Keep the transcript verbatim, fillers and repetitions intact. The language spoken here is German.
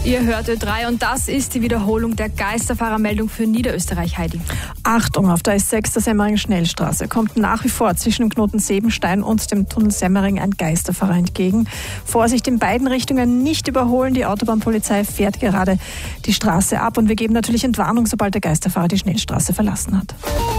Ihr hört Ö drei und das ist die Wiederholung der Geisterfahrermeldung für Niederösterreich, Heidi. Achtung, auf der S sechs der Semmering-Schnellstraße kommt nach wie vor zwischen dem Knoten Sebenstein und dem Tunnel Semmering ein Geisterfahrer entgegen. Vorsicht in beiden Richtungen, nicht überholen. Die Autobahnpolizei fährt gerade die Straße ab und wir geben natürlich Entwarnung, sobald der Geisterfahrer die Schnellstraße verlassen hat.